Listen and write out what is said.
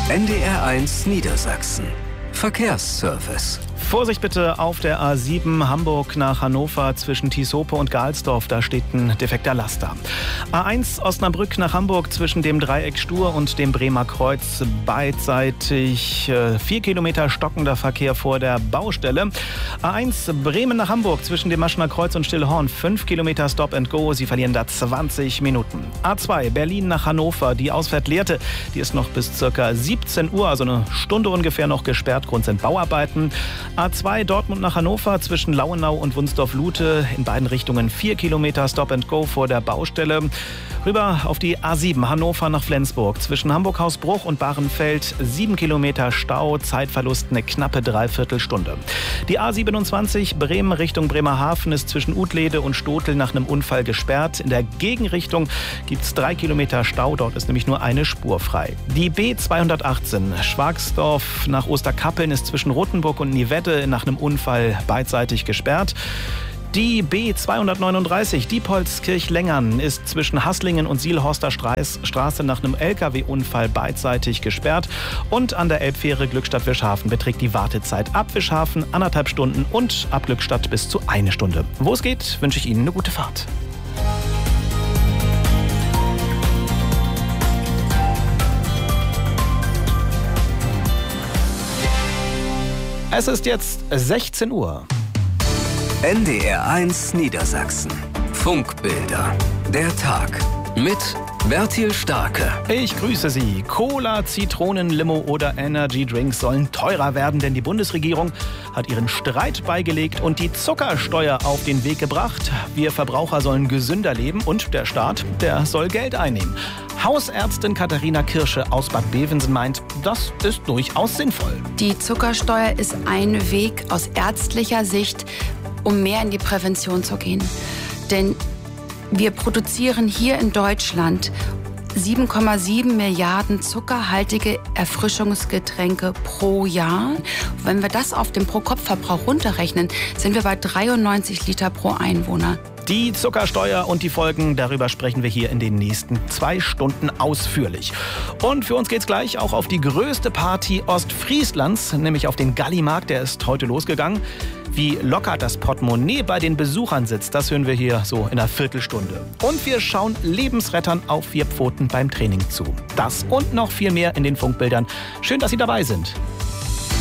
NDR1 Niedersachsen. Verkehrsservice. Vorsicht bitte auf der A7 Hamburg nach Hannover zwischen Tieshope und Galsdorf. Da steht ein defekter Laster. A1 Osnabrück nach Hamburg zwischen dem Dreieck Stur und dem Bremer Kreuz. Beidseitig 4 Kilometer stockender Verkehr vor der Baustelle. A1 Bremen nach Hamburg zwischen dem Maschener Kreuz und Stillhorn. 5 Kilometer Stop and Go. Sie verlieren da 20 Minuten. A2 Berlin nach Hannover. Die Ausfahrt Lehrte. Die ist noch bis ca. 17 Uhr, also eine Stunde ungefähr noch gesperrt. Grund sind Bauarbeiten. A2 Dortmund nach Hannover zwischen Lauenau und Wunsdorf-Lute. In beiden Richtungen 4 Kilometer Stop and Go vor der Baustelle. Rüber auf die A7 Hannover nach Flensburg. Zwischen Hamburg-Hausbruch und Bahrenfeld 7 Kilometer Stau. Zeitverlust eine knappe Dreiviertelstunde. Die A27 Bremen Richtung Bremerhaven ist zwischen Utlede und Stotel nach einem Unfall gesperrt. In der Gegenrichtung gibt es 3 Kilometer Stau. Dort ist nämlich nur eine Spur frei. Die B218 Schwagsdorf nach Osterkappeln ist zwischen Rothenburg und Nivette nach einem Unfall beidseitig gesperrt. Die B239 Diepholzkirch-Lengern ist zwischen Hasslingen und Sielhorster Straße nach einem LKW-Unfall beidseitig gesperrt. Und an der Elbfähre Glückstadt-Wischhafen beträgt die Wartezeit ab Wischhafen 1,5 Stunden und ab Glückstadt bis zu 1 Stunde. Wo es geht, wünsche ich Ihnen eine gute Fahrt. Es ist jetzt 16 Uhr. NDR1 Niedersachsen. Funkbilder. Der Tag. Mit Bertil Starke. Ich grüße Sie. Cola, Zitronen, Limo oder Energy Drinks sollen teurer werden, denn die Bundesregierung hat ihren Streit beigelegt und die Zuckersteuer auf den Weg gebracht. Wir Verbraucher sollen gesünder leben und der Staat, der soll Geld einnehmen. Hausärztin Katharina Kirsche aus Bad Bevensen meint, das ist durchaus sinnvoll. Die Zuckersteuer ist ein Weg aus ärztlicher Sicht, um mehr in die Prävention zu gehen. Denn wir produzieren hier in Deutschland 7,7 Milliarden zuckerhaltige Erfrischungsgetränke pro Jahr. Wenn wir das auf den Pro-Kopf-Verbrauch runterrechnen, sind wir bei 93 Liter pro Einwohner. Die Zuckersteuer und die Folgen, darüber sprechen wir hier in den nächsten 2 Stunden ausführlich. Und für uns geht's gleich auch auf die größte Party Ostfrieslands, nämlich auf den Gallimarkt, der ist heute losgegangen. Wie locker das Portemonnaie bei den Besuchern sitzt, das hören wir hier so in einer Viertelstunde. Und wir schauen Lebensrettern auf 4 Pfoten beim Training zu. Das und noch viel mehr in den Funkbildern. Schön, dass Sie dabei sind.